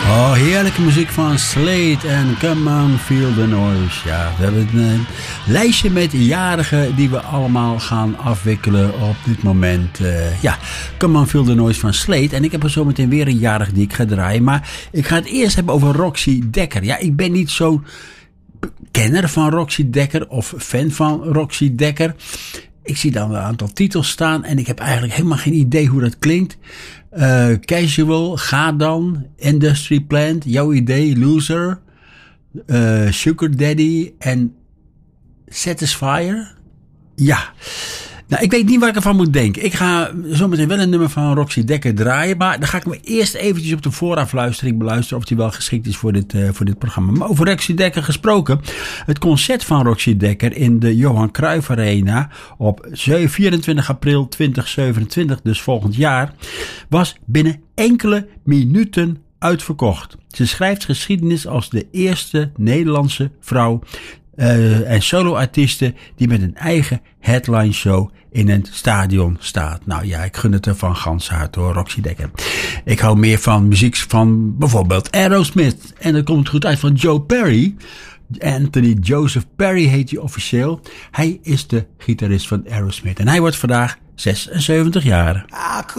Oh, heerlijke muziek van Slade en Come On Feel the Noise. Ja, we hebben een lijstje met jarigen die we allemaal gaan afwikkelen op dit moment. Come On Feel the Noise van Slade. En ik heb er zo meteen weer een jarige die ik ga draaien. Maar ik ga het eerst hebben over Roxy Dekker. Ja, ik ben niet zo'n kenner van Roxy Dekker of fan van Roxy Dekker. Ik zie dan een aantal titels staan en ik heb eigenlijk helemaal geen idee hoe dat klinkt. Casual, Ga Dan, Industry Plant, Jouw Idee, Loser, Sugar Daddy en Satisfier. Ja, nou ik weet niet waar ik ervan moet denken. Ik ga zometeen wel een nummer van Roxy Dekker draaien, maar dan ga ik me eerst eventjes op de voorafluistering beluisteren of die wel geschikt is voor dit programma. Maar over Roxy Dekker gesproken, het concert van Roxy Dekker in de Johan Cruijff Arena op 24 april 2027, dus volgend jaar, was binnen enkele minuten uitverkocht. Ze schrijft geschiedenis als de eerste Nederlandse vrouw en soloartiesten die met een eigen headline show in een stadion staat. Nou ja, ik gun het er van ganse hart hoor, Roxy Dekker. Ik hou meer van muziek van bijvoorbeeld Aerosmith. En dat komt goed uit van Joe Perry. Anthony Joseph Perry heet hij officieel. Hij is de gitarist van Aerosmith. En hij wordt vandaag 76 jaar.